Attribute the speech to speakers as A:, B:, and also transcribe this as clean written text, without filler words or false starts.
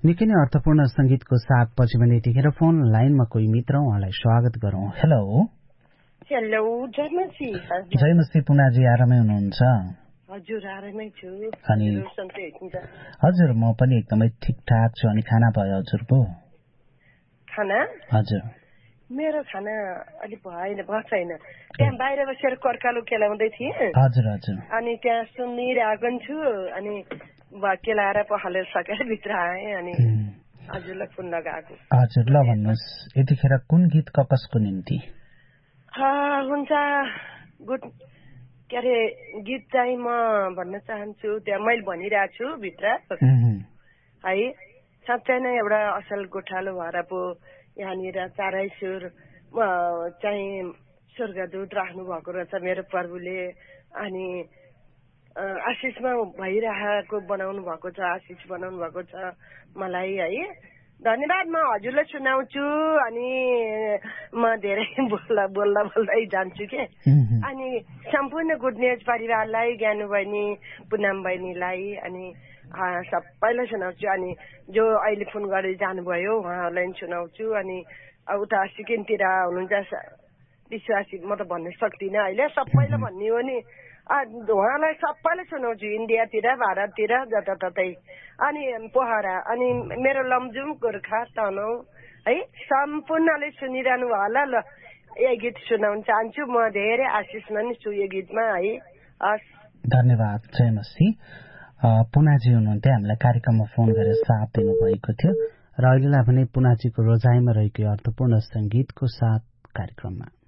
A: निकै नै अर्थपूर्ण संगीतको साथ पछि भने यतिखेर फोन लाइनमा कोही मित्र उहाँलाई स्वागत गरौं। Hello
B: hello जयमसी।
A: जयमसी पुनाजी आरामै हुनुहुन्छ?
B: हजुर आरामै छु।
A: अनि हजुर म पनि एकदमै ठिकठाक छु। अनि खाना भयो हजुरको?
B: खाना
A: हजुर
B: मेरो खाना अलि भएको छैन। त्यहाँ बाहिर बसेर कर्कालो केलाउँदै थिएँ।
A: हजुर हजुर।
B: अनि त्यहाँ सुनिरहेको छु। अनि केलाएर पखालेर सकेर भित्र आएँ। अनि हजुरलाई फोन लगाएको।
A: हजुर ल भन्नुहोस् यतिखेर कुन गीत कसको निम्ति?
B: हुन्छ गुड के अरे गीत चाहिँ म भन्न चाहन्छु। त्यहाँ मैले भनिरहेको छु भित्र है। साँच्चै नै एउटा असल गोठालो भएर पो यहाँनिर चारै सुर चाहिँ स्वर्गदूत राख्नु भएको रहेछ मेरो प्रभुले। अनि आशिषमा भइरहेको बनाउनु भएको छ, आशिष बनाउनु भएको छ मलाई है। धन्यवाद। म हजुरलाई सुनाउँछु। अनि म धेरै बोल्दै जान्छु के। अनि सम्पूर्ण गुड न्युज परिवारलाई, ज्ञानु बहिनी, पुनम बहिनीलाई अनि सबैलाई सुनाउँछु। अनि जो अहिले फोन गरेर जानुभयो उहाँहरूलाई पनि सुनाउँछु। अनि उता सिक्किमतिर हुनुहुन्छ विश्वासी, म त भन्न सक्दिनँ अहिले, सबैलाई भन्ने हो नि। उहाँलाई सबैलाई सुनाउँछु, इन्डियातिर, भारततिर, जताततै। अनि पोखरा अनि मेरो लमजुम गोर्खा तनहुँ है, सम्पूर्णले सुनिरहनु होला। ल यो गीत सुनाउन चाहन्छु। म धेरै आशिषमा नि छु यो गीतमा है। हस्
A: धन्यवाद जयमसी। पुनाजी हुनुहुन्थ्यो, हामीलाई कार्यक्रममा फोन गरेर साथ दिनुभएको थियो। र अहिलेलाई भने पुनाजीको रोजाइमा रहेको अर्थपूर्ण संगीतको साथ कार्यक्रममा